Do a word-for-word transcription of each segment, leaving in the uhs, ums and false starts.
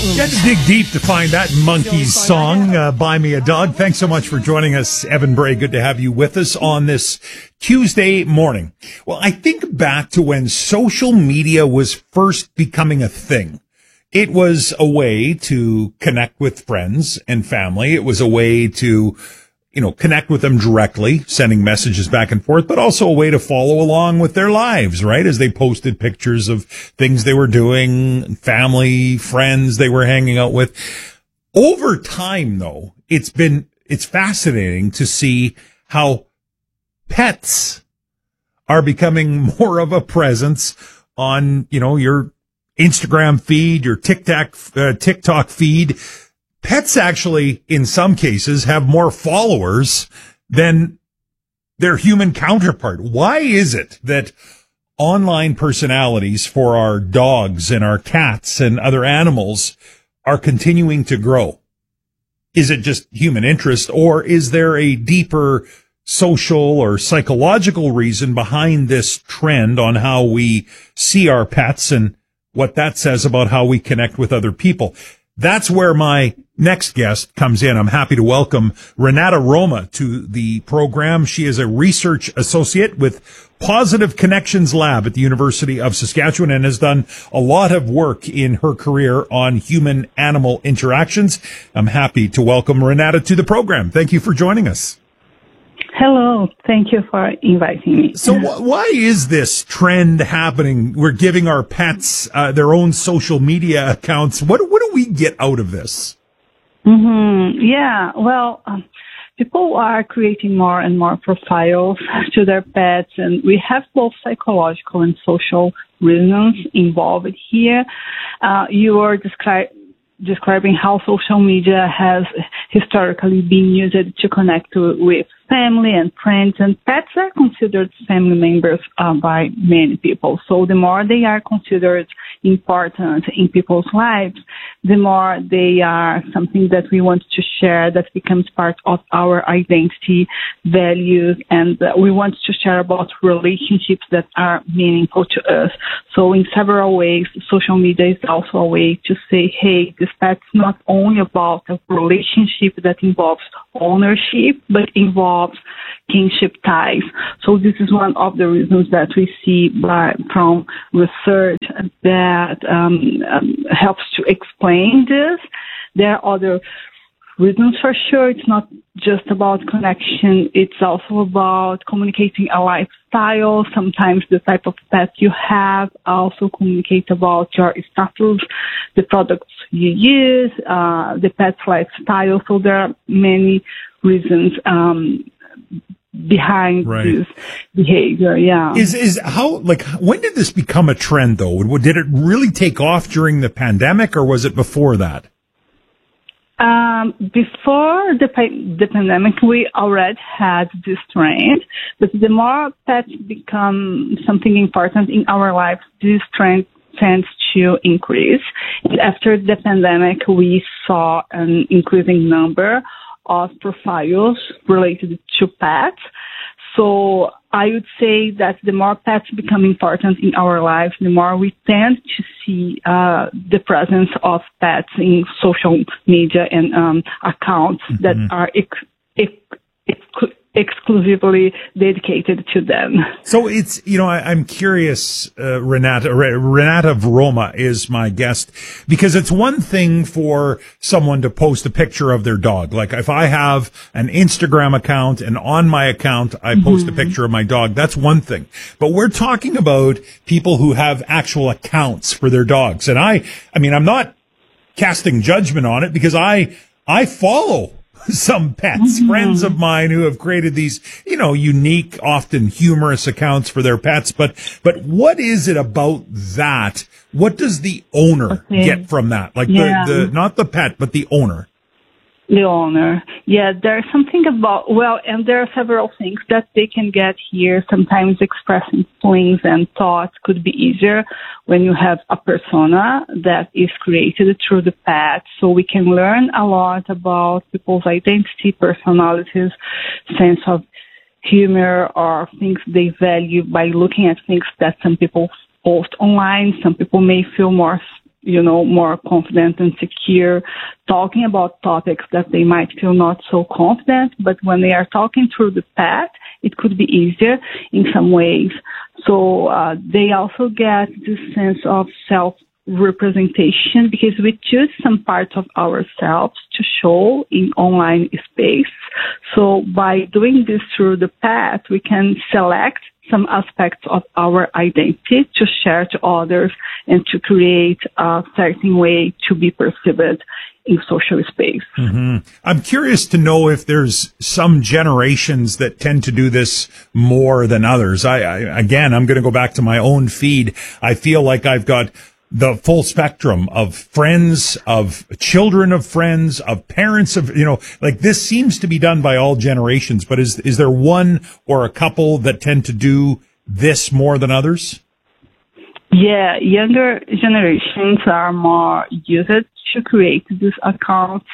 You had to dig deep to find that Monkees song, uh, Buy Me a Dog. Thanks so much for joining us, Evan Bray. Good to have you with us on this Tuesday morning. Well, I think back to when social media was first becoming a thing. It was a way to connect with friends and family. It was a way to, you know, connect with them directly, sending messages back and forth, but also a way to follow along with their lives, right? As they posted pictures of things they were doing, family, friends they were hanging out with. Over time, though, it's been, it's fascinating to see how pets are becoming more of a presence on, you know, your Instagram feed, your TikTok, uh, TikTok feed. Pets actually, in some cases, have more followers than their human counterpart. Why is it that online personalities for our dogs and our cats and other animals are continuing to grow? Is it just human interest, or is there a deeper social or psychological reason behind this trend on how we see our pets and what that says about how we connect with other people? That's where my next guest comes in. I'm happy to welcome Renata Roma to the program. She is a research associate with Positive Connections Lab at the University of Saskatchewan and has done a lot of work in her career on human-animal interactions. I'm happy to welcome Renata to the program. Thank you for joining us. Hello. Thank you for inviting me. So wh- why is this trend happening? We're giving our pets uh, their own social media accounts. What, what do we get out of this? Mm-hmm. Yeah, well, um, people are creating more and more profiles to their pets, and we have both psychological and social reasons involved here. Uh, you are describing describing how social media has historically been used to connect to, with family and friends, and pets are considered family members uh, by many people. So the more they are considered important in people's lives, the more they are something that we want to share, that becomes part of our identity, values, and uh, we want to share about relationships that are meaningful to us. So in several ways, social media is also a way to say, hey, this pet's not only about a relationship that involves ownership, but involves kinship ties. So this is one of the reasons that we see by, from research that um, um, helps to explain this. There are other reasons for sure. It's not just about connection. It's also about communicating a lifestyle. Sometimes the type of pet you have also communicate about your status, the products you use, uh, the pet's lifestyle. So there are many reasons um, behind right. this behavior. Yeah. Is is how like when did this become a trend though? Did it really take off during the pandemic, or was it before that? Um, before the, the pandemic, we already had this trend, but the more pets become something important in our lives, this trend tends to increase. And after the pandemic, we saw an increasing number of profiles related to pets. So I would say that the more pets become important in our lives, the more we tend to see uh, the presence of pets in social media and um, accounts mm-hmm. that are ex- ex- ex- exclusively dedicated to them. So it's, you know, I, I'm curious, uh, Renata, Renata Roma is my guest, because it's one thing for someone to post a picture of their dog. Like if I have an Instagram account and on my account I post mm-hmm. a picture of my dog, that's one thing. But we're talking about people who have actual accounts for their dogs. And I, I mean, I'm not casting judgment on it because I, I follow some pets, mm-hmm. friends of mine who have created these, you know, unique, often humorous accounts for their pets. But, but what is it about that? What does the owner okay. get from that? Like yeah. the, the, not the pet, but the owner. The owner. Yeah, there's something about, well, and there are several things that they can get here. Sometimes expressing feelings and thoughts could be easier when you have a persona that is created through the pet. So we can learn a lot about people's identity, personalities, sense of humor, or things they value by looking at things that some people post online. Some people may feel more you know, more confident and secure talking about topics that they might feel not so confident. But when they are talking through the pet, it could be easier in some ways. So uh, they also get this sense of self-representation because we choose some parts of ourselves to show in online space. So by doing this through the pet, we can select some aspects of our identity to share to others and to create a certain way to be perceived in social space. Mm-hmm. I'm curious to know if there's some generations that tend to do this more than others. I, I again, I'm going to go back to my own feed. I feel like I've got the full spectrum of friends, of children of friends, of parents of, you know, like this seems to be done by all generations, but is, is there one or a couple that tend to do this more than others? Yeah, younger generations are more used to create these accounts.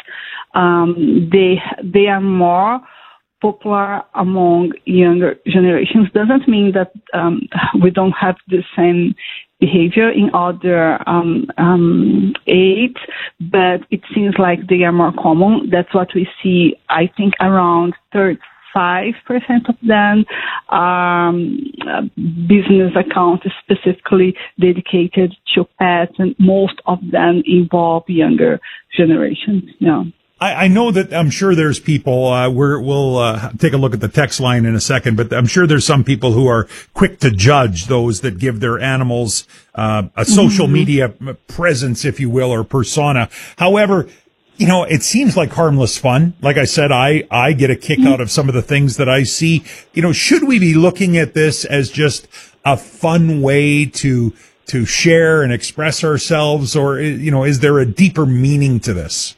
Um, they, they are more popular among younger generations. Doesn't mean that um, we don't have the same behavior in other um, um, age, but it seems like they are more common. That's what we see. I think around thirty-five percent of them are um, uh, business accounts specifically dedicated to pets, and most of them involve younger generations. Yeah. I, I know that I'm sure there's people, uh, we're, we'll uh, take a look at the text line in a second, but I'm sure there's some people who are quick to judge those that give their animals uh, a social mm-hmm. media presence, if you will, or persona. However, you know, it seems like harmless fun. Like I said, I, I get a kick mm-hmm. out of some of the things that I see. You know, should we be looking at this as just a fun way to to share and express ourselves, or, you know, is there a deeper meaning to this?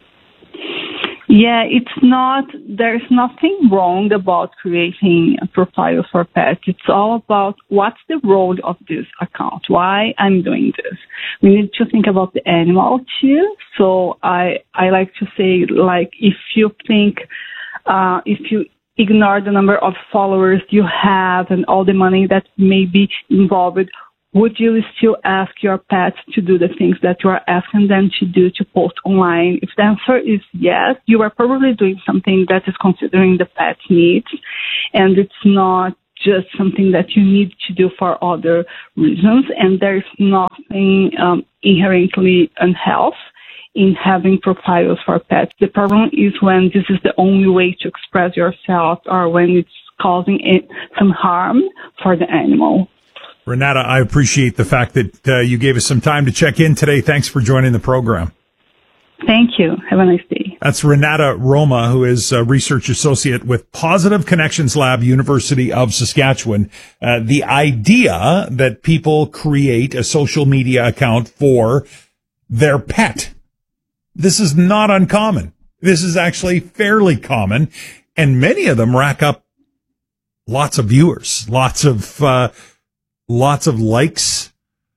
Yeah, it's not, there's nothing wrong about creating a profile for pets. It's all about what's the role of this account, why I'm doing this. We need to think about the animal too. So I, I like to say, like, if you think, uh, if you ignore the number of followers you have and all the money that may be involved, would you still ask your pet to do the things that you are asking them to do to post online? If the answer is yes, you are probably doing something that is considering the pet's needs, and it's not just something that you need to do for other reasons, and there's nothing um, inherently unhealthy in having profiles for pets. The problem is when this is the only way to express yourself or when it's causing it, some harm for the animal. Renata, I appreciate the fact that uh, you gave us some time to check in today. Thanks for joining the program. Thank you. Have a nice day. That's Renata Roma, who is a research associate with Positive Connections Lab, University of Saskatchewan. Uh, the idea that people create a social media account for their pet. This is not uncommon. This is actually fairly common, and many of them rack up lots of viewers, lots of uh lots of likes.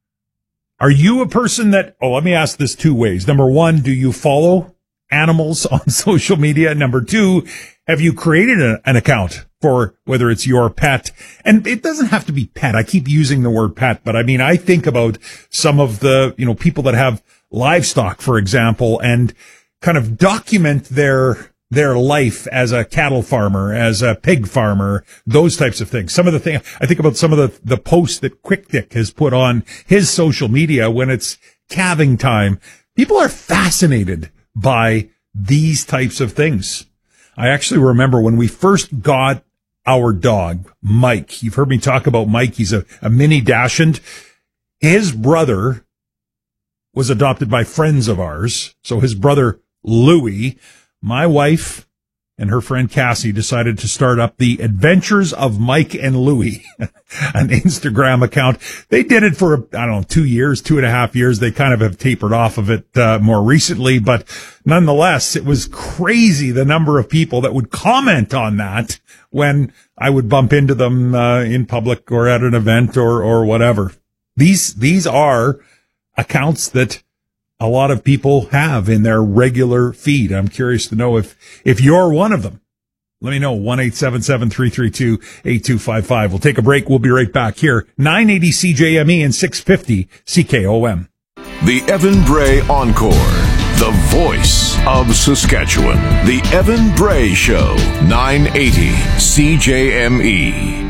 Are you a person that, oh, let me ask this two ways. Number one, do you follow animals on social media? Number two, have you created a, an account for whether it's your pet? And it doesn't have to be pet. I keep using the word pet, but I mean, I think about some of the, you know, people that have livestock, for example, and kind of document their their life as a cattle farmer, as a pig farmer, those types of things. Some of the things, I think about some of the, the posts that Quick Dick has put on his social media when it's calving time. People are fascinated by these types of things. I actually remember when we first got our dog, Mike. You've heard me talk about Mike. He's a, a mini Dachshund. His brother was adopted by friends of ours. So his brother, Louie, my wife and her friend Cassie decided to start up the Adventures of Mike and Louie, an Instagram account. They did it for, I don't know, two years, two and a half years. They kind of have tapered off of it uh, more recently, but nonetheless, it was crazy the number of people that would comment on that when I would bump into them uh, in public or at an event or or whatever. These these are accounts that a lot of people have in their regular feed. I'm curious to know if, if you're one of them. Let me know. one eight seven seven, three three two, eight two five five. We'll take a break. We'll be right back here. nine eighty C J M E and six fifty C K O M. The Evan Bray Encore. The voice of Saskatchewan. The Evan Bray Show. nine eighty C J M E.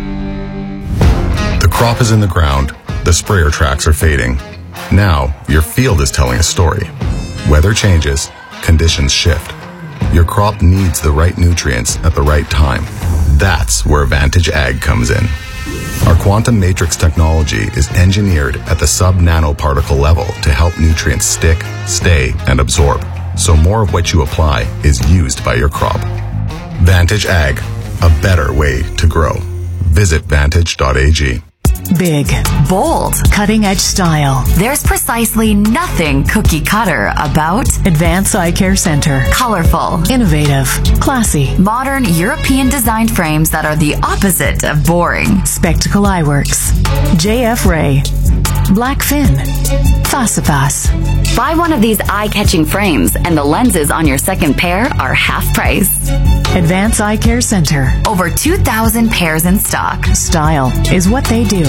The crop is in the ground. The sprayer tracks are fading. Now, your field is telling a story. Weather changes. Conditions shift. Your crop needs the right nutrients at the right time. That's where Vantage Ag comes in. Our quantum matrix technology is engineered at the sub-nanoparticle level to help nutrients stick, stay, and absorb, so more of what you apply is used by your crop. Vantage Ag, a better way to grow. Visit vantage dot a g. Big, bold, cutting-edge style. There's precisely nothing cookie cutter about Advance Eye Care Center. Colorful, Innovative, classy, modern European designed frames that are the opposite of boring. Spectacle Eyeworks, J F Ray, Blackfin, Facipas. Buy one of these eye-catching frames and the lenses on your second pair are half price. Advance Eye Care Center. Over two thousand pairs in stock. Style is what they do.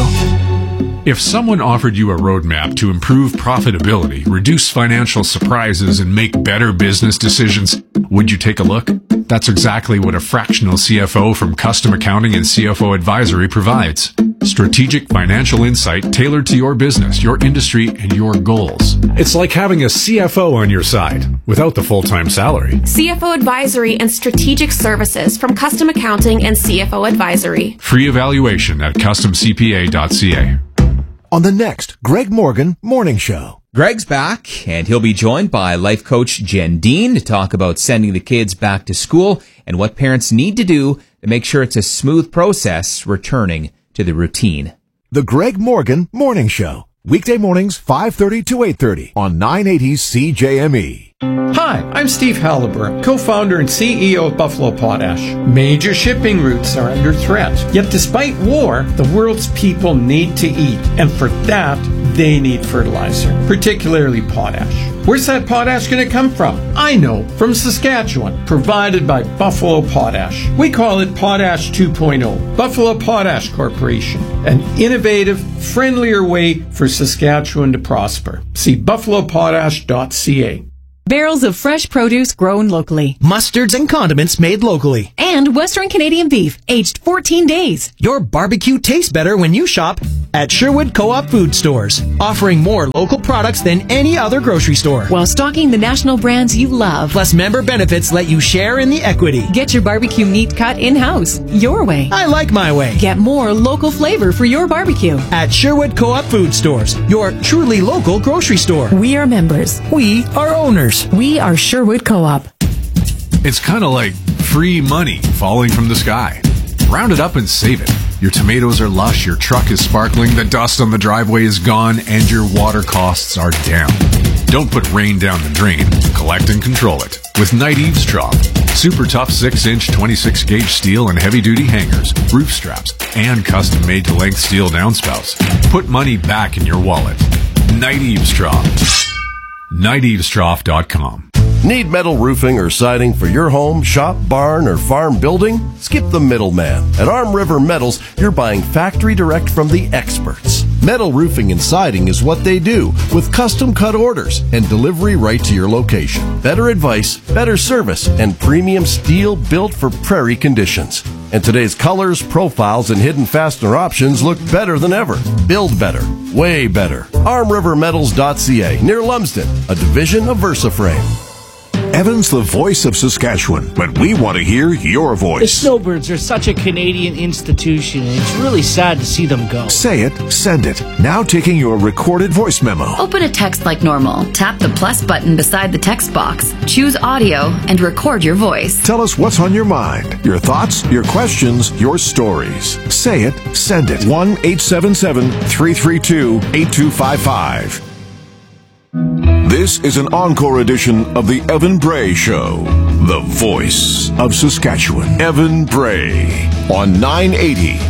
If someone offered you a roadmap to improve profitability, reduce financial surprises, and make better business decisions, would you take a look? That's exactly what a fractional C F O from Custom Accounting and C F O Advisory provides. Strategic financial insight tailored to your business, your industry, and your goals. It's like having a C F O on your side without the full-time salary. C F O Advisory and Strategic Services from Custom Accounting and C F O Advisory. Free evaluation at custom c p a dot c a. On the next Greg Morgan Morning Show. Greg's back, and he'll be joined by life coach Jen Dean to talk about sending the kids back to school and what parents need to do to make sure it's a smooth process returning to the routine. The Greg Morgan Morning Show. Weekday mornings, five thirty to eight thirty on nine eighty C J M E. Hi, I'm Steve Halliburton, co-founder and C E O of Buffalo Potash. Major shipping routes are under threat. Yet despite war, the world's people need to eat. And for that, they need fertilizer, particularly potash. Where's that potash going to come from? I know, from Saskatchewan, provided by Buffalo Potash. We call it Potash two point oh. Buffalo Potash Corporation, an innovative, friendlier way for Saskatchewan to prosper. See buffalo potash dot c a. Barrels of fresh produce grown locally. Mustards and condiments made locally. And Western Canadian beef, aged fourteen days. Your barbecue tastes better when you shop at Sherwood Co-op Food Stores, offering more local products than any other grocery store. While stocking the national brands you love. Plus member benefits let you share in the equity. Get your barbecue meat cut in-house, your way. I like my way. Get more local flavor for your barbecue. At Sherwood Co-op Food Stores, your truly local grocery store. We are members. We are owners. We are Sherwood Co-op. It's kind of like free money falling from the sky. Round it up and save it. Your tomatoes are lush, your truck is sparkling, the dust on the driveway is gone, and your water costs are down. Don't put rain down the drain. Collect and control it with Night Eaves Drop. Super tough six inch twenty-six gauge steel and heavy-duty hangers, roof straps, and custom-made to length steel downspouts. Put money back in your wallet. Night Eaves Drop. night eaves drop dot com. Need metal roofing or siding for your home, shop, barn, or farm building? Skip the middleman. At Arm River Metals, you're buying factory direct from the experts. Metal roofing and siding is what they do, with custom cut orders and delivery right to your location. Better advice, better service, and premium steel built for prairie conditions. And today's colors, profiles, and hidden fastener options look better than ever. Build better. Way better. arm river metals dot c a, near Lumsden, a division of VersaFrame. Evan's the voice of Saskatchewan, but we want to hear your voice. The Snowbirds are such a Canadian institution, and it's really sad to see them go. Say it, send it. Now taking your recorded voice memo. Open a text like normal. Tap the plus button beside the text box. Choose audio and record your voice. Tell us what's on your mind, your thoughts, your questions, your stories. Say it, send it. one eight seven seven, three three two, eight two five five. This is an encore edition of the Evan Bray Show, the voice of Saskatchewan. Evan Bray on nine eighty